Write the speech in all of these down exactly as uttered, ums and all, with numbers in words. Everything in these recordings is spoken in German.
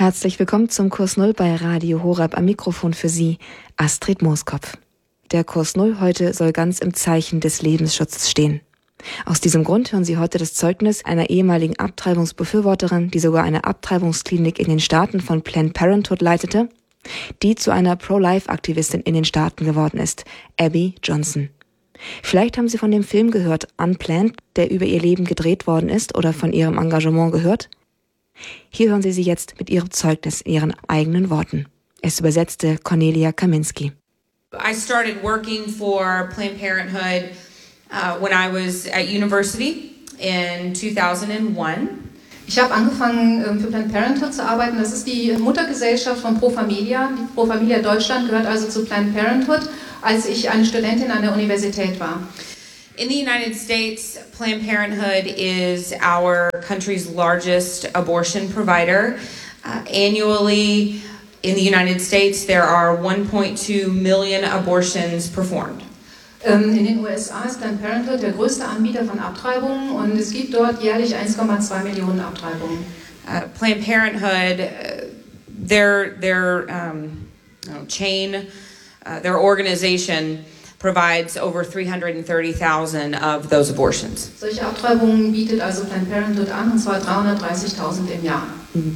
Herzlich willkommen zum Kurs Null bei Radio Horeb, am Mikrofon für Sie, Astrid Mooskopf. Der Kurs Null heute soll ganz im Zeichen des Lebensschutzes stehen. Aus diesem Grund hören Sie heute das Zeugnis einer ehemaligen Abtreibungsbefürworterin, die sogar eine Abtreibungsklinik in den Staaten von Planned Parenthood leitete, die zu einer Pro-Life-Aktivistin in den Staaten geworden ist, Abby Johnson. Vielleicht haben Sie von dem Film gehört, Unplanned, der über ihr Leben gedreht worden ist, oder von ihrem Engagement gehört. Hier hören Sie sie jetzt mit ihrem Zeugnis in ihren eigenen Worten. Es übersetzte Cornelia Kaminski. I started working for Planned Parenthood uh, when I was at university in two thousand one. Ich habe angefangen für Planned Parenthood zu arbeiten. Das ist die Muttergesellschaft von Pro Familia. Die Pro Familia Deutschland gehört also zu Planned Parenthood, als ich eine Studentin an der Universität war. In the United States, Planned Parenthood is our country's largest abortion provider. Uh, annually, in the United States, there are one point two million abortions performed. Ähm, in den U S A ist Planned Parenthood der größte Anbieter von Abtreibungen und es gibt dort jährlich eins Komma zwei Millionen Abtreibungen. Uh, Planned Parenthood, uh, their their um, I don't know, chain, uh, their organization provides over three hundred thirty thousand of those abortions. Solche Abtreibungen bietet also Planned Parenthood an, und zwar dreihundertdreißigtausend im Jahr. Mhm.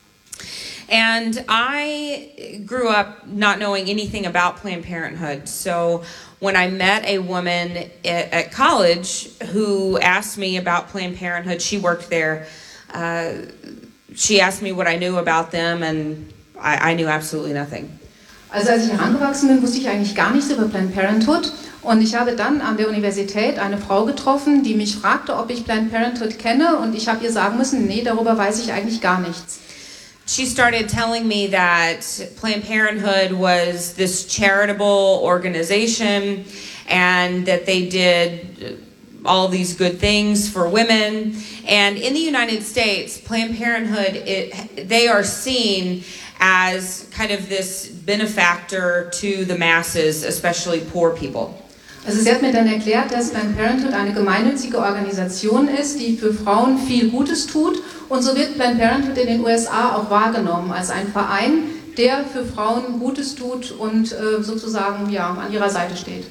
And I grew up not knowing anything about Planned Parenthood. So when I met a woman at, at college who asked me about Planned Parenthood, she worked there. Uh, she asked me what I knew about them, and I, I knew absolutely nothing. Also als ich herangewachsen bin, wusste ich eigentlich gar nichts über Planned Parenthood. Und ich habe dann an der Universität eine Frau getroffen, die mich fragte, ob ich Planned Parenthood kenne. Und ich habe ihr sagen müssen, nee, darüber weiß ich eigentlich gar nichts. She started telling me that Planned Parenthood was this charitable organization and that they did all these good things for women. And in the United States, Planned Parenthood, it, they are seen as kind of this benefactor to the masses, especially poor people. Also sie hat mir dann erklärt, dass Planned Parenthood eine gemeinnützige Organisation ist, die für Frauen viel Gutes tut, und so wird Planned Parenthood in den U S A auch wahrgenommen als ein Verein, der für Frauen Gutes tut und äh, sozusagen ja, an ihrer Seite steht.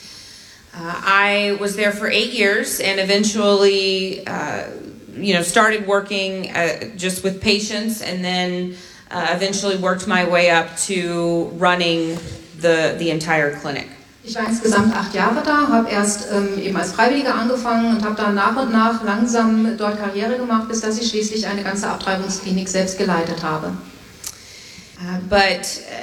Uh, I was there for eight years and eventually uh, you know, started working uh, just with patients, and then Uh, eventually worked my way up to running the, the entire clinic. Ich war insgesamt acht Jahre da, habe erst ähm, eben als Freiwillige angefangen und habe dann nach und nach langsam dort Karriere gemacht, bis dass ich schließlich eine ganze Abtreibungsklinik selbst geleitet habe. Uh, but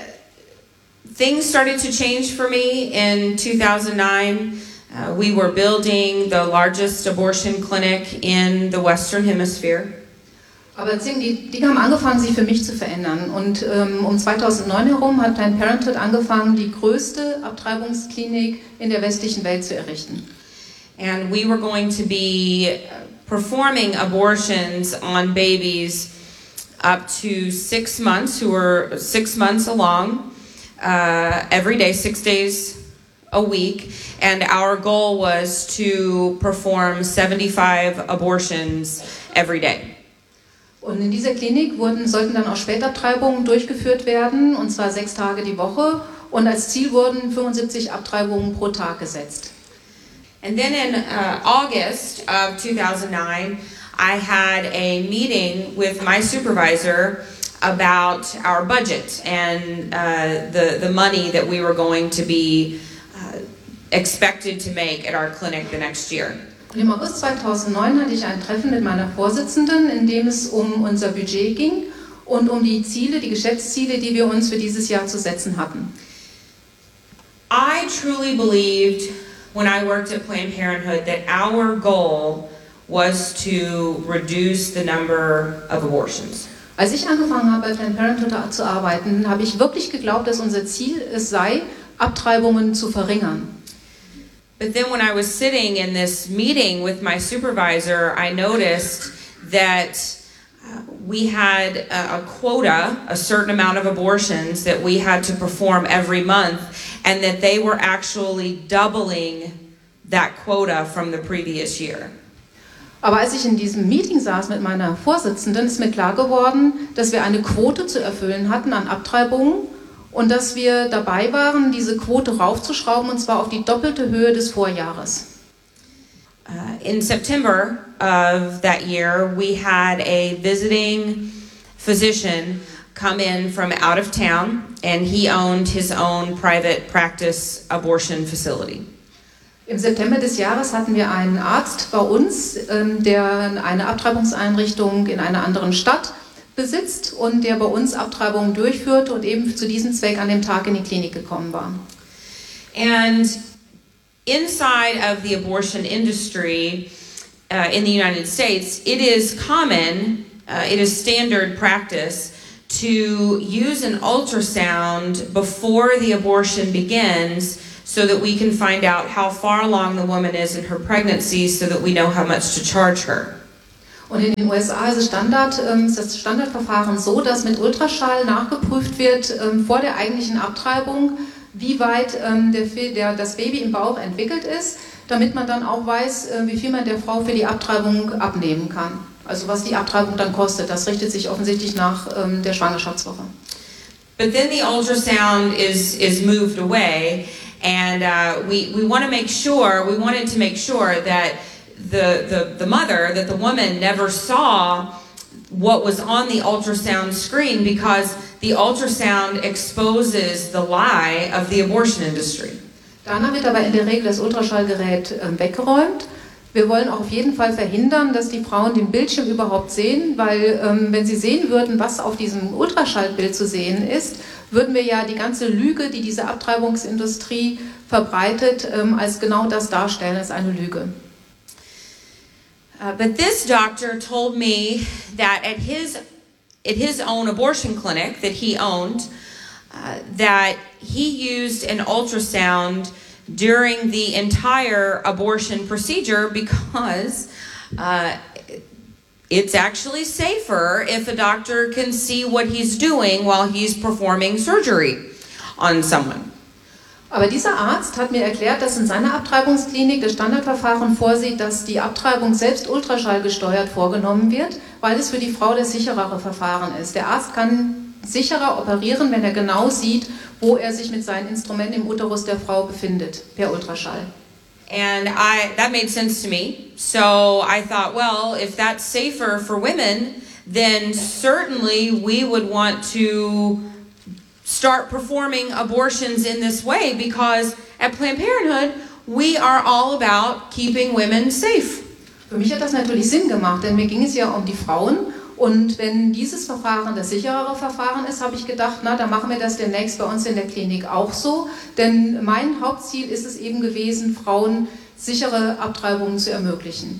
uh, things started to change for me in two thousand nine. Uh, we were building the largest abortion clinic in the Western Hemisphere. Aber die Dinge haben angefangen, sich für mich zu verändern. Und ähm, um zweitausendneun herum hat Planned Parenthood angefangen, die größte Abtreibungsklinik in der westlichen Welt zu errichten. And we were going to be performing abortions on babies up to six months, who were six months along, uh, every day, six days a week. And our goal was to perform seventy-five abortions every day. Und in dieser Klinik wurden, sollten dann auch Spätabtreibungen durchgeführt werden, und zwar sechs Tage die Woche. Und als Ziel wurden fünfundsiebzig Abtreibungen pro Tag gesetzt. And then in uh, August of two thousand nine, I had a meeting with my supervisor about our budget and uh, the, the money that we were going to be uh, expected to make at our clinic the next year. Und im August zweitausendneun hatte ich ein Treffen mit meiner Vorsitzenden, in dem es um unser Budget ging und um die Ziele, die Geschäftsziele, die wir uns für dieses Jahr zu setzen hatten. I truly believed when I worked at Planned Parenthood that our goal was to reduce the number of abortions. Als ich angefangen habe, bei Planned Parenthood zu arbeiten, habe ich wirklich geglaubt, dass unser Ziel es sei, Abtreibungen zu verringern. But then when I was sitting in this meeting with my supervisor, I noticed that uh, we had a, a quota, a certain amount of abortions that we had to perform every month, and that they were actually doubling that quota from the previous year. Aber als ich in diesem Meeting saß mit meiner Vorsitzenden, ist mir klar geworden, dass wir eine Quote zu erfüllen hatten an Abtreibungen und dass wir dabei waren, diese Quote raufzuschrauben, und zwar auf die doppelte Höhe des Vorjahres. Uh, in September of that year, we had a visiting physician come in from out of town, and he owned his own private practice abortion facility. Im September des Jahres hatten wir einen Arzt bei uns, ähm, der eine Abtreibungseinrichtung in einer anderen Stadt besitzt und der bei uns Abtreibungen durchführt und eben zu diesem Zweck an dem Tag in die Klinik gekommen war. And inside of the abortion industry uh, in the United States, it is common, uh, it is standard practice to use an ultrasound before the abortion begins so that we can find out how far along the woman is in her pregnancy so that we know how much to charge her. Und in den U S A ist es Standard, ähm, ist das Standardverfahren so, dass mit Ultraschall nachgeprüft wird ähm, vor der eigentlichen Abtreibung, wie weit ähm, der, der, das Baby im Bauch entwickelt ist, damit man dann auch weiß, äh, wie viel man der Frau für die Abtreibung abnehmen kann. Also was die Abtreibung dann kostet, das richtet sich offensichtlich nach ähm, der Schwangerschaftswoche. But then the ultrasound is, is moved away, and uh, we, we want to make sure, we wanted to make sure that the, the, the mother, that the woman never saw what was on the ultrasound screen, because the ultrasound exposes the lie of the abortion industry. Danach wird aber in der Regel das Ultraschallgerät äh, weggeräumt. Wir wollen auch auf jeden Fall verhindern, dass die Frauen den Bildschirm überhaupt sehen, weil ähm, wenn sie sehen würden, was auf diesem Ultraschallbild zu sehen ist, würden wir ja die ganze Lüge, die diese Abtreibungsindustrie verbreitet, ähm, als genau das darstellen, als eine Lüge. Uh, but this doctor told me that at his at his own abortion clinic that he owned, uh, that he used an ultrasound during the entire abortion procedure because uh, it's actually safer if a doctor can see what he's doing while he's performing surgery on someone. Aber dieser Arzt hat mir erklärt, dass in seiner Abtreibungsklinik das Standardverfahren vorsieht, dass die Abtreibung selbst ultraschallgesteuert vorgenommen wird, weil es für die Frau das sicherere Verfahren ist. Der Arzt kann sicherer operieren, wenn er genau sieht, wo er sich mit seinen Instrumenten im Uterus der Frau befindet, per Ultraschall. And I, that made sense to me. So I thought, well, if that's safer for women, then certainly we would want to start performing abortions in this way, because at Planned Parenthood, we are all about keeping women safe. Für mich hat das natürlich Sinn gemacht, denn mir ging es ja um die Frauen. Und wenn dieses Verfahren das sicherere Verfahren ist, habe ich gedacht, na, dann machen wir das demnächst bei uns in der Klinik auch so. Denn mein Hauptziel ist es eben gewesen, Frauen sichere Abtreibungen zu ermöglichen.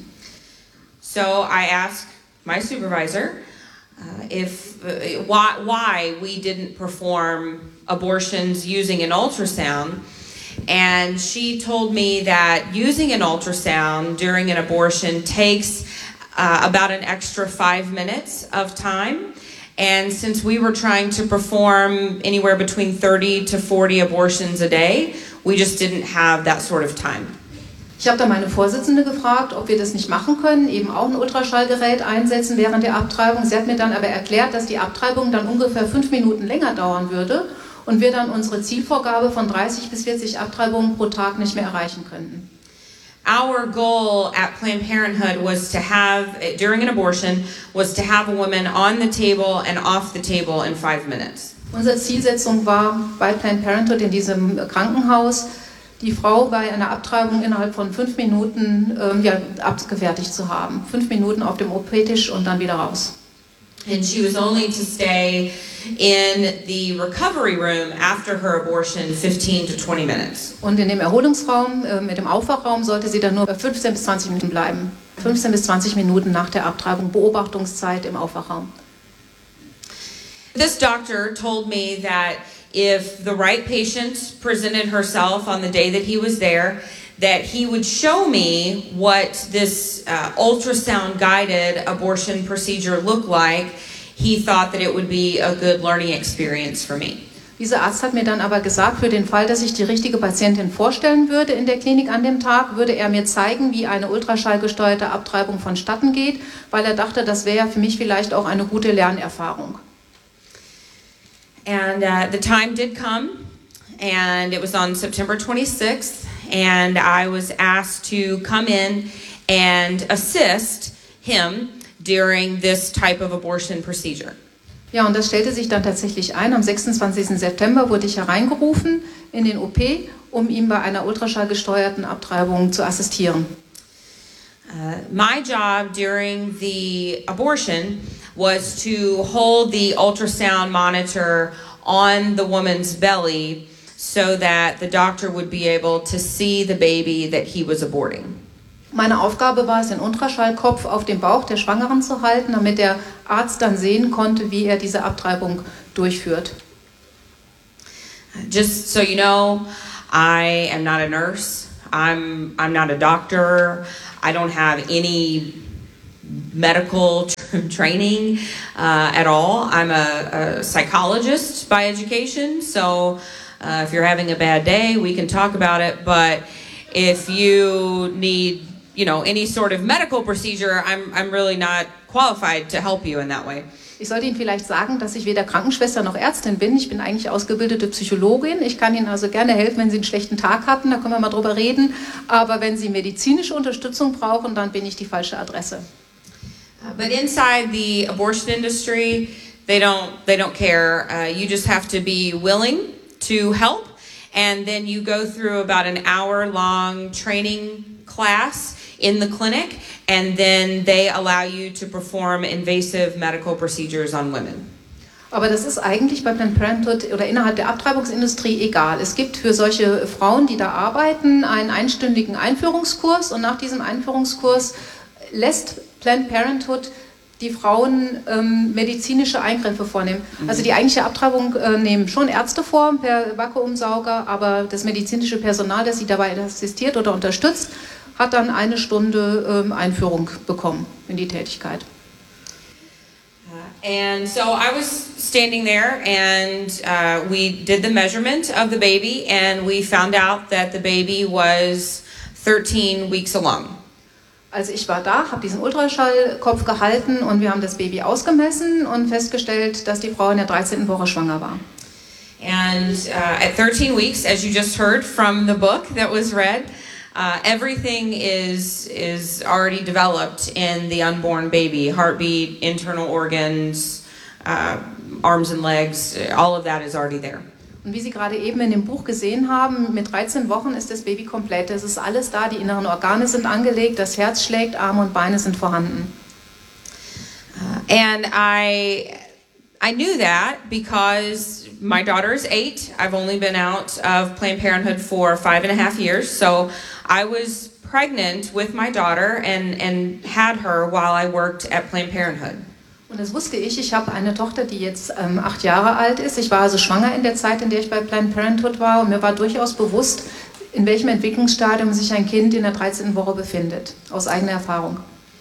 So I asked my supervisor uh, if uh, why, why we didn't perform abortions using an ultrasound. And she told me that using an ultrasound during an abortion takes Uh, about an extra five minutes of time. And since we were trying to perform anywhere between thirty to forty abortions a day, we just didn't have that sort of time. Ich habe dann meine Vorsitzende gefragt, ob wir das nicht machen können, eben auch ein Ultraschallgerät einsetzen während der Abtreibung. Sie hat mir dann aber erklärt, dass die Abtreibung dann ungefähr fünf Minuten länger dauern würde und wir dann unsere Zielvorgabe von dreißig bis vierzig Abtreibungen pro Tag nicht mehr erreichen könnten. Our goal at Planned Parenthood was to have, during an abortion, was to have a woman on the table and off the table in five minutes. Unsere Zielsetzung war bei Planned Parenthood in diesem Krankenhaus, die Frau bei einer Abtreibung innerhalb von fünf Minuten ähm, ja, abgefertigt zu haben. Fünf Minuten auf dem O P-Tisch und dann wieder raus. And she was only to stay in the recovery room after her abortion fifteen to twenty minutes. Und in dem Erholungsraum, äh, mit dem Aufwachraum, sollte sie dann nur fünfzehn bis zwanzig Minuten bleiben. fünfzehn bis zwanzig Minuten nach der Abtreibung, Beobachtungszeit im Aufwachraum. This doctor told me that if the right patient presented herself on the day that he was there, that he would show me what this uh, ultrasound-guided abortion procedure looked like. He thought that it would be a good learning experience for me. Dieser Arzt hat mir dann aber gesagt, für den Fall, dass ich die richtige Patientin vorstellen würde in der Klinik an dem Tag, würde er mir zeigen, wie eine ultraschallgesteuerte Abtreibung vonstatten geht, weil er dachte, das wäre ja für mich vielleicht auch eine gute Lernerfahrung. And uh, the time did come, and it was on September twenty-sixth, and I was asked to come in and assist him during this type of abortion procedure. Ja, und das stellte sich dann tatsächlich ein. Am sechsundzwanzigsten September wurde ich hereingerufen in den O P, um ihm bei einer ultraschallgesteuerten Abtreibung zu assistieren. Uh, my job during the abortion was to hold the ultrasound monitor on the woman's belly so that the doctor would be able to see the baby that he was aborting. Meine Aufgabe war es, den Ultraschallkopf auf dem Bauch der Schwangeren zu halten, damit der Arzt dann sehen konnte, wie er diese Abtreibung durchführt. Just so you know, I am not a nurse. I'm I'm not a doctor. I don't have any medical t- training uh, at all. I'm a, a psychologist by education, so uh, if you're having a bad day, we can talk about it. But if you need, you know, any sort of medical procedure, I'm I'm really not qualified to help you in that way. Ich sollte Ihnen vielleicht sagen, dass ich weder Krankenschwester noch Ärztin bin. Ich bin eigentlich ausgebildete Psychologin. Ich kann Ihnen also gerne helfen, wenn Sie einen schlechten Tag hatten, da können wir mal drüber reden. Aber wenn Sie medizinische Unterstützung brauchen, dann bin ich die falsche Adresse. But inside the abortion industry, they don't they don't care. Uh, you just have to be willing to help, and then you go through about an hour-long training class in the clinic, and then they allow you to perform invasive medical procedures on women. Aber das ist eigentlich bei Planned Parenthood oder innerhalb der Abtreibungsindustrie egal. Es gibt für solche Frauen, die da arbeiten, einen einstündigen Einführungskurs, und nach diesem Einführungskurs lässt Planned Parenthood die Frauen ähm, medizinische Eingriffe vornehmen. Mhm. Also die eigentliche Abtreibung äh, nehmen schon Ärzte vor per Vakuumsauger, aber das medizinische Personal, das sie dabei assistiert oder unterstützt, hat dann eine Stunde ähm, Einführung bekommen in die Tätigkeit. Uh, and so I was standing there, and uh, we did the measurement of the baby, and we found out that the baby was thirteen weeks along. Also ich war da, habe diesen Ultraschallkopf gehalten, und wir haben das Baby ausgemessen und festgestellt, dass die Frau in der dreizehnten Woche schwanger war. And uh, at thirteen weeks, as you just heard from the book that was read, uh, everything is is already developed in the unborn baby. Heartbeat, internal organs, uh, arms and legs, all of that is already there. Und wie Sie gerade eben in dem Buch gesehen haben, mit dreizehn Wochen ist das Baby komplett. Es ist alles da, die inneren Organe sind angelegt, das Herz schlägt, Arme und Beine sind vorhanden. Uh, and I, I knew that because my daughter is eight. I've only been out of Planned Parenthood for five and a half years. So I was pregnant with my daughter and, and had her while I worked at Planned Parenthood. Und das wusste ich. Ich habe eine Tochter, die jetzt ähm, acht Jahre alt ist. Ich war also schwanger in der Zeit, in der ich bei Planned Parenthood war. Und mir war durchaus bewusst, in welchem Entwicklungsstadium sich ein Kind in der dreizehnten Woche befindet, aus eigener Erfahrung.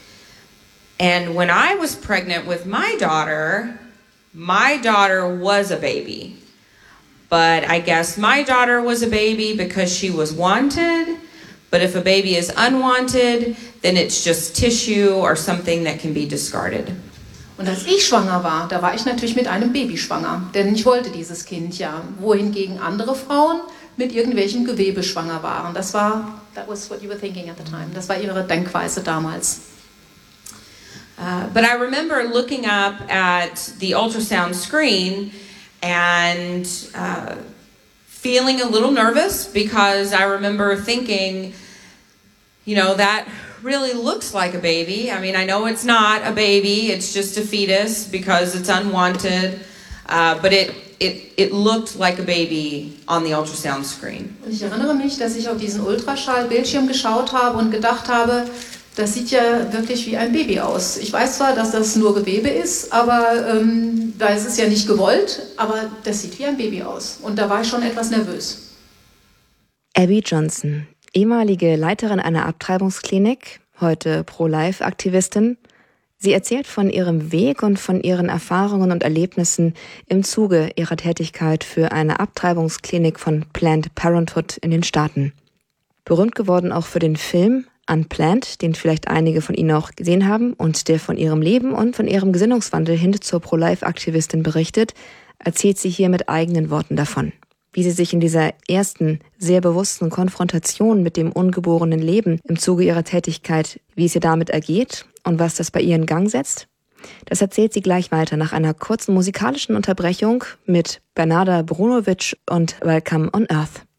And when I was pregnant with my daughter, my daughter was a baby. But I guess my daughter was a baby because she was wanted. But if a baby is unwanted, then it's just tissue or something that can be discarded. Und als ich schwanger war, da war ich natürlich mit einem Baby schwanger, denn ich wollte dieses Kind ja, wohingegen andere Frauen mit irgendwelchem Gewebe schwanger waren. Das war, that was what you were thinking at the time. Das war ihre Denkweise damals. Uh, but I remember looking up at the ultrasound screen and uh, feeling a little nervous because I remember thinking, you know, that really looks like a baby. I mean, I know it's not a baby, it's just a fetus because it's unwanted, uh, but it, it, it looked like a baby on the ultrasound screen. Und ich erinnere mich, dass ich auf diesen Ultraschallbildschirm geschaut habe und gedacht habe, das sieht ja wirklich wie ein Baby aus. Ich weiß zwar, dass das nur Gewebe ist, aber ähm, da ist es ja nicht gewollt, aber das sieht wie ein Baby aus. Und da war ich schon etwas nervös. Abby Johnson, ehemalige Leiterin einer Abtreibungsklinik, heute Pro-Life-Aktivistin. Sie erzählt von ihrem Weg und von ihren Erfahrungen und Erlebnissen im Zuge ihrer Tätigkeit für eine Abtreibungsklinik von Planned Parenthood in den Staaten. Berühmt geworden auch für den Film Unplanned, den vielleicht einige von Ihnen auch gesehen haben und der von ihrem Leben und von ihrem Gesinnungswandel hin zur Pro-Life-Aktivistin berichtet, erzählt sie hier mit eigenen Worten davon, wie sie sich in dieser ersten, sehr bewussten Konfrontation mit dem ungeborenen Leben im Zuge ihrer Tätigkeit, wie es ihr damit ergeht und was das bei ihr in Gang setzt. Das erzählt sie gleich weiter nach einer kurzen musikalischen Unterbrechung mit Bernarda Brunovic und Welcome on Earth.